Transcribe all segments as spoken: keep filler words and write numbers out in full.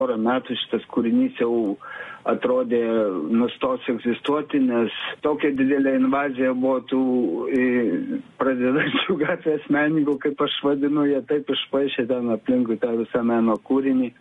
porą metų šitas kūrinys jau atrodė nustos egzistuoti, nes tokia didelė invazija buvo tų pradedančių gatvės menininkų, kaip aš vadinu, jie taip išpaišė ten aplinkui tą visą meno kūrinį.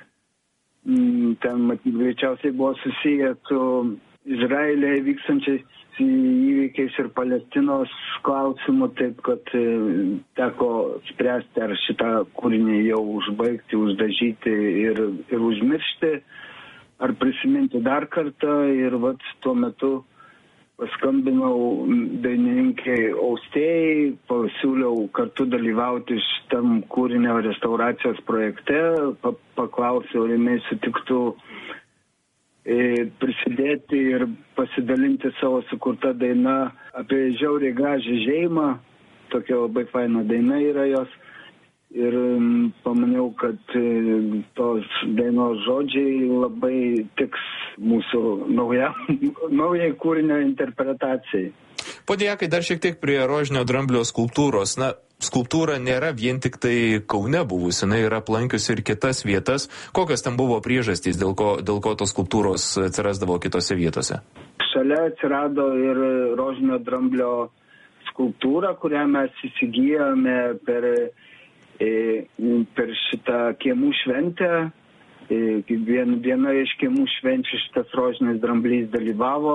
Ten, matyt, greičiausiai buvo susiję su Izraelyje vykstančiais įvykiais ir Palestinos klausimu, taip kad teko spręsti, ar šitą kūrinį jau užbaigti, uždažyti ir, ir užmiršti, ar prisiminti dar kartą. Ir vat tuo metu paskambinau dainininkai Austėjai, pasiūliau kartu dalyvauti šitam kūrinio restauracijos projekte, pa, paklausiau, ar jinai sutiktų e, prisidėti ir pasidalinti savo sukurtą dainą apie žiauriai gražią šeimą. Tokia labai faina daina yra jos. Ir pamaniau, kad tos dainos žodžiai labai tiks mūsų nauja, naujai kūrinio interpretacijai. Pone Jakai, dar šiek tiek prie Rožinio dramblio skulptūros. Na, skulptūra nėra vien tik tai Kaune buvusi, jinai yra aplankiusi ir kitas vietas. Kokios ten buvo priežastys, dėl ko, dėl ko tos skulptūros atsirasdavo kitose vietose? Šalia atsirado ir Rožinio dramblio skulptūra, kurią mes įsigijome per per šitą kiemų šventę. Vien, viena iš kiemų švenčių šitas Rožinis dramblys dalyvavo,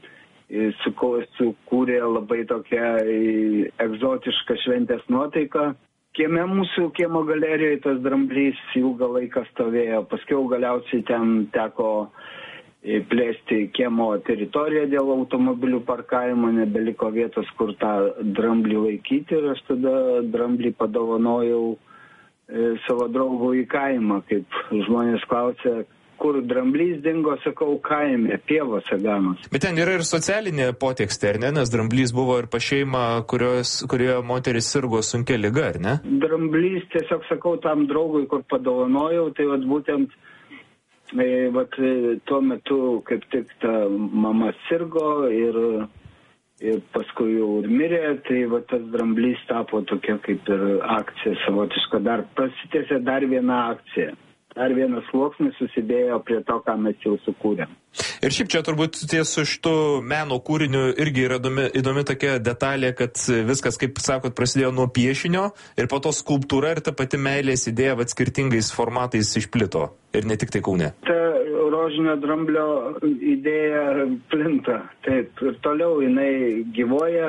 sukūrė labai tokią egzotišką šventės nuotaiką. Kieme mūsų kiemo galerijoje tas dramblys ilgą laiką stovėjo, paskiau galiausiai ten teko plėsti kiemo teritoriją dėl automobilių parkavimo, nebeliko vietos, kur tą dramblį laikyti, ir aš tada dramblį padovanojau e, savo draugų į kaimą, kaip žmonės klausia, kur dramblys dingo, sakau, kaime, pievose ganosi. Bet ten yra ir socialinė potekstė, ar ne? Nes dramblys buvo ir pa šeimą, kurios, kurioje moteris sirgo sunkia liga, ar ne? Dramblys, tiesiog sakau, tam draugui, kur padovanojau, tai vat būtent E, vat, tuo metu kaip tik ta mama sirgo ir, ir paskui jau ir mirė, tai vat, tas dramblys tapo tokia kaip ir akcija savotiška. Dar pasitėsė dar viena akcija. Dar vienas sluoksnis susidėjo prie to, ką mes jau sukūrėm. Ir šiaip čia turbūt ties su šitu meno kūriniu irgi yra įdomi, įdomi tokia detalė, kad viskas, kaip sakot, prasidėjo nuo piešinio ir po to skulptūra ir ta pati meilės idėja vat skirtingais formatais išplito. Ir ne tik tai Kaune. Ta Rožinio dramblio idėja plinta. Taip, ir toliau jinai gyvoja.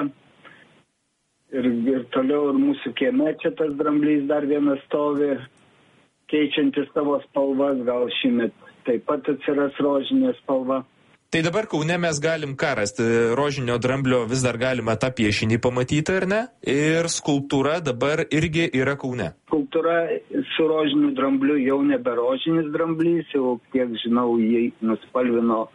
Ir, ir toliau ir mūsų kieme čia tas dramblys dar vienas stovi, keičiantis savo spalvas, gal šįmet taip pat atsiras rožinė spalva. Tai dabar Kaune mes galim ką rasti? Rožinio dramblio vis dar galima tą piešinį pamatyti, ar ne? Ir skulptūra dabar irgi yra Kaune. Skulptūra su rožiniu drambliu jau nebe rožinis dramblys, jau kiek žinau, jį nuspalvino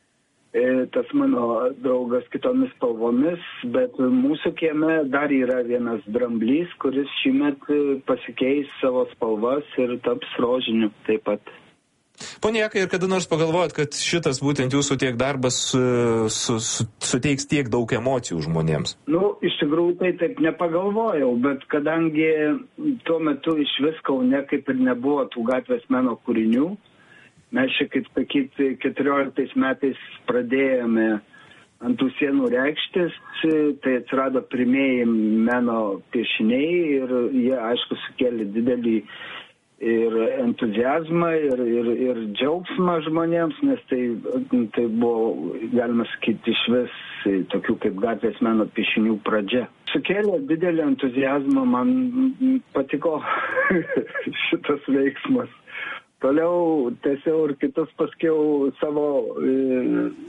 e, tas mano draugas kitomis spalvomis, bet mūsų kieme dar yra vienas dramblys, kuris šįmet pasikeis savo spalvas ir taps rožiniu taip pat. Pone Jakai, ir kada nors pagalvojot, kad šitas būtent jūsų tiek darbas su, su, su, suteiks tiek daug emocijų žmonėms? Nu, iš tikrųjų tai taip nepagalvojau, bet kadangi tuo metu iš vis Kaune kaip ir nebuvo tų gatvės meno kūrinių, mes čia, kaip sakyti, keturioliktais metais pradėjome ant tų sienų reikštis, tai atsirado pirmieji meno piešiniai ir jie, aišku, sukėlė didelį ir entuziazmą, ir, ir, ir džiaugsmą žmonėms, nes tai, tai buvo, galima sakyti, iš vis tokių kaip gatvės meno piešinių pradžia. Sukėlė didelį entuziazmą, man patiko šitas veiksmas. Toliau tiesiog ir kitus paskiau savo e,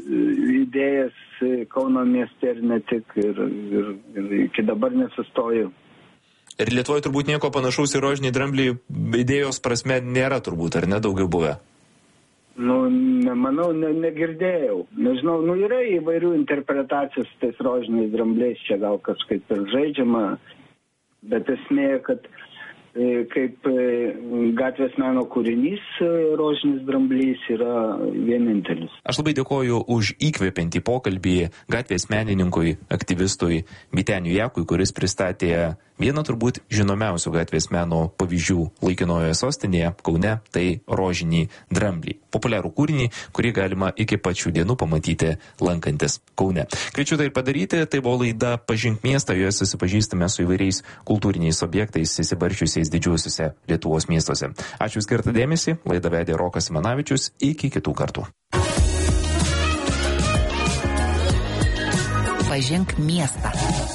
idėjas Kauno mieste ir ne tik, ir, ir, ir iki dabar nesustoju. Ir Lietuvoje turbūt nieko panašaus į rožinį dramblį idėjos prasme nėra turbūt, ar ne daugiau buvę? Nu, nemanau, ne, negirdėjau. Nežinau, nu yra įvairių interpretacijų su tais rožiniais drambliais, čia gal kažkaip ir žaidžiama, bet esmė, kad kaip gatvės meno kūrinys rožinis dramblys yra vienintelis. Aš labai dėkoju už įkvepiantį pokalbį gatvės menininkui, aktyvistui Vyteniui Jakui, kuris pristatė Viena turbūt žinomiausių gatvės meno pavyzdžių laikinojoje sostinėje Kaune tai rožinį dramblį. Populiarų kūrinį, kurį galima iki pačių dienų pamatyti lankantis Kaune. Kviečiu tai ir padaryti, tai buvo laida Pažink miestą, joje susipažįstame su įvairiais kultūriniais objektais įsibarčiusiais didžiuosiuose Lietuvos miestuose. Ačiū skirtą dėmesį, laidą vedė Rokas Simanavičius, iki kitų kartų. Pažink miestą.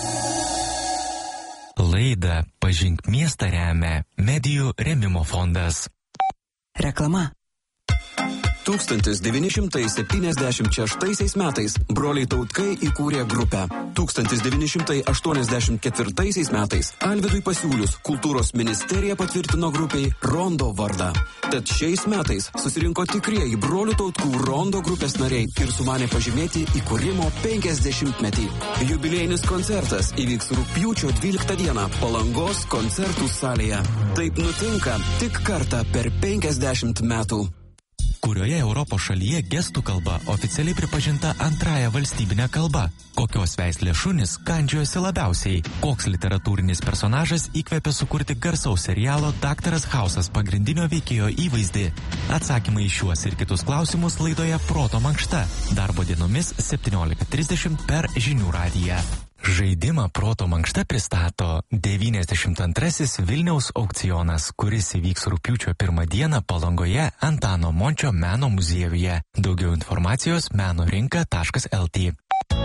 Laidą Pažink miestą remia Medijų rėmimo fondas. Reklama. tūkstantis devyni šimtai septyniasdešimt šeštaisiais metais broliai Tautkai įkūrė grupę. tūkstantis devyni šimtai aštuoniasdešimt ketvirtaisiais metais Alvydui pasiūlius kultūros ministerija patvirtino grupiai Rondo vardą. Tad šiais metais susirinko tikrieji brolių Tautkų Rondo grupės nariai ir sumanė pažymėti įkūrimo penkiasdešimtmetį. Jubiliejinis koncertas įvyks rugpjūčio dvyliktą dieną Palangos koncertų salėje. Taip nutinka tik kartą per penkiasdešimt metų. Kurioje Europos šalyje gestų kalba oficialiai pripažinta antrąją valstybinę kalbą? Kokios veislės šunys kandžiojosi labiausiai? Koks literatūrinis personažas įkvėpė sukurti garsaus serialo Daktaras Hausas pagrindinio veikėjo įvaizdį? Atsakymai į šiuos ir kitus klausimus laidoje Proto mankšta. Darbo dienomis septyniolika trisdešimt per Žinių radiją. Žaidimą Proto mankšta pristato devyniasdešimt antrasis Vilniaus aukcionas, kuris įvyks rugpjūčio pirmą dieną Palangoje Antano Mončio meno muziejuje. Daugiau informacijos menorinka taškas lt.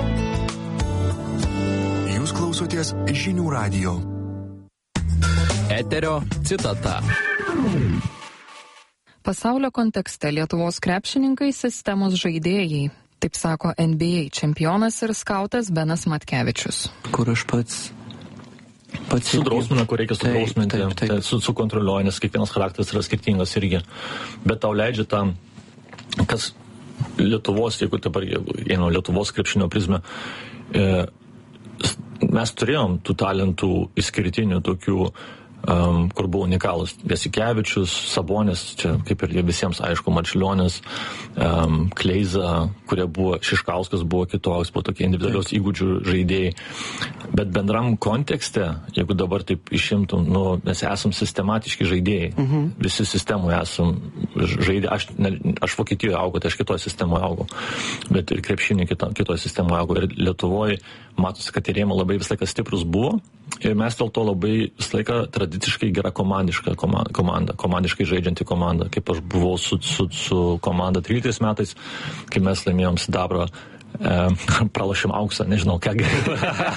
Jūs klausotės Žinių radijo. Eterio citata. Pasaulio kontekste Lietuvos krepšininkai sistemos žaidėjai. Taip sako N B A čempionas ir skautas Benas Matkevičius. Kur aš pats... pats Sudrausmina, kur reikia sudrausminti, taip, taip, taip. Su, sukontroliuoja, nes kiekvienas charakteris yra skirtingas irgi. Bet tau leidžia tam, kas Lietuvos, jeigu dabar einu Lietuvos krepšinio prizmę, e, mes turėjom tų talentų išskirtinių tokių, Um, kur buvo unikalus Jasikevičius, Sabonis, čia kaip ir visiems aišku, Marčiulionis, um, Kleiza, kurie buvo, Šiškauskas buvo kitoks, buvo tokie individualios įgūdžių žaidėjai. Bet bendram kontekste, jeigu dabar taip išimtum, nu, mes esam sistematiški žaidėjai. Mhm. Visi sistemų esam žaidėjai. Aš, ne, aš Vokietijoje augau, tai aš kitoje sistemoje augau. Bet ir krepšinį kito, kitoje sistemoje augau. Ir Lietuvoje matosi, kad tie rėmai labai vis laiką stiprus buvo. Ir mes dėl to labai vis laiką tradiciškai gera komandiška komanda, komandiškai žaidžianti komanda. Kaip aš buvau su, su, su komanda tryliktais metais, kai mes laimėjom sidabrą, e, pralašėm auksą, nežinau, ką geriau,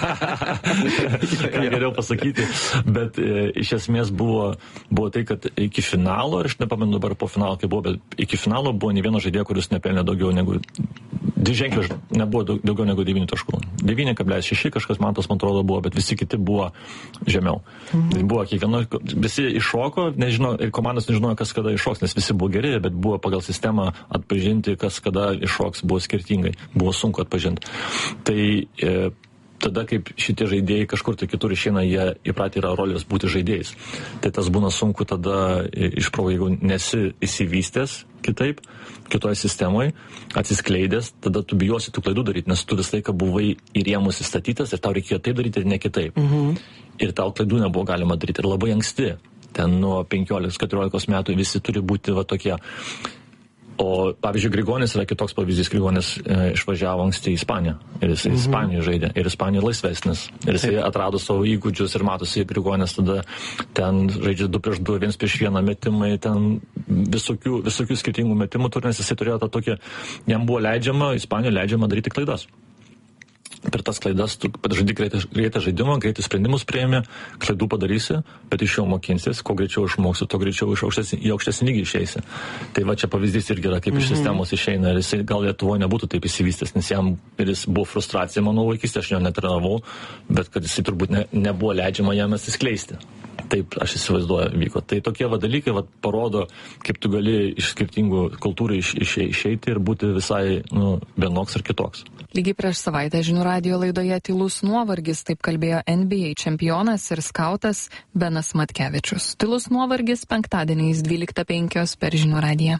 ką geriau pasakyti. Bet e, iš esmės buvo, buvo tai, kad iki finalo, ir aš nepamenu dabar po finalo, kai buvo, bet iki finalo buvo ne vieno žaidėjo, kuris nepelnė daugiau negu... Dviženklių nebuvo daug, daugiau negu devyni taškų. devyni kablelis šeši kažkas man tas, man atrodo, buvo, bet visi kiti buvo žemiau. Mhm. Buvo kiekvieno, visi iššoko, nežino, ir komandos nežinojo, kas kada iššoks, nes visi buvo geri, bet buvo pagal sistemą atpažinti, kas kada iššoks, buvo skirtingai. Buvo sunku atpažinti. Tai e, tada, kaip šitie žaidėjai kažkur tai kitur išeina, jie įpratę yra rolės būti žaidėjais. Tai tas būna sunku tada išprau, jeigu nesi įsivystęs kitaip, kitoje sistemoje, atsiskleidęs, tada tu bijosi tų klaidų daryti, nes tu visą laiką buvai į rėmus įstatytas ir tau reikėjo taip daryti ir ne kitaip. Mhm. Ir tau klaidų nebuvo galima daryti. Ir labai anksti, ten nuo penkiolikos keturiolikos metų visi turi būti va tokie. O, pavyzdžiui, Grigonis yra kitoks pavyzdys. Grigonis e, išvažiavo anksti į Ispaniją. Ir jis mhm. Ispanijoje žaidė. Ir Ispanija laisvesnis. Ir jis atrado savo įgūdžius ir matosi, Grigonis tada ten žaidžia du prieš du, viens prieš vieną metimai, ten visokių, visokių skirtingų metimų turi, nes jisai turėjo tą tokį, jam buvo leidžiama, Ispanijoje leidžiama daryti klaidas. Per tas klaidas tu žaidi greitą, greitą žaidimą, greitus sprendimus priėmė, klaidų padarysi, bet iš jo mokinsis, kuo greičiau išmoksi, to greičiau iš aukštesnį, į aukštesnį lygį išeisi. Tai va čia pavyzdys irgi yra, kaip mm-hmm. iš sistemos išeina, ir jisai gal Lietuvoje nebūtų taip įsivystęs, nes jam ir jis buvo frustracija, mano vaikystė, aš jo netrenavau, bet kad jisai turbūt ne, nebuvo leidžiama jam atsiskleisti. Taip, aš įsivaizduoju, vyko. Tai tokie va dalykai va, parodo, kaip tu gali iš skirtingų kultūrų iš, iš, išeiti ir būti visai nu, vienoks ar kitoks. Lygiai prieš savaitę Žinių radijo laidoje Tylus nuovargis, taip kalbėjo N B A čempionas ir skautas Benas Matkevičius. Tylus nuovargis penktadieniais dvyliktą penkios per Žinių radiją.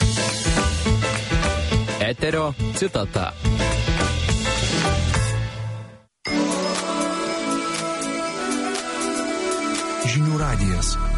Eterio citata. Žinių radijas.